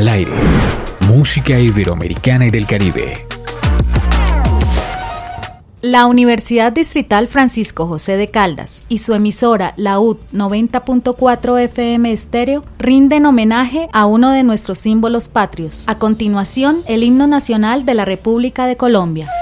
Al aire, música iberoamericana y del Caribe. La Universidad Distrital Francisco José de Caldas y su emisora La UD 90.4 FM Estéreo rinden homenaje a uno de nuestros símbolos patrios. A continuación, el himno nacional de la República de Colombia.